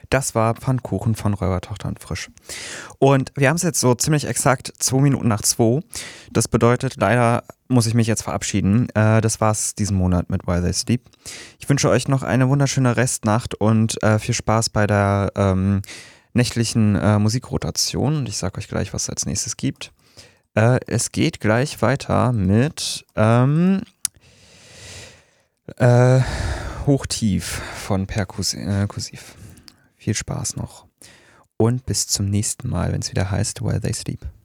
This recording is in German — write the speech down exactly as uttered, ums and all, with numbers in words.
Das war Pfannkuchen von Räubertochter und Frisch. Und wir haben es jetzt so ziemlich exakt zwei Minuten nach zwei. Das bedeutet, leider muss ich mich jetzt verabschieden. Äh, das war's diesen Monat mit While They Sleep. Ich wünsche euch noch eine wunderschöne Restnacht und äh, viel Spaß bei der ähm, nächtlichen äh, Musikrotation. Und ich sage euch gleich, was es als nächstes gibt. Äh, es geht gleich weiter mit ähm, äh, Hochtief von Perkussiv. Viel Spaß noch und bis zum nächsten Mal, wenn es wieder heißt While They Sleep.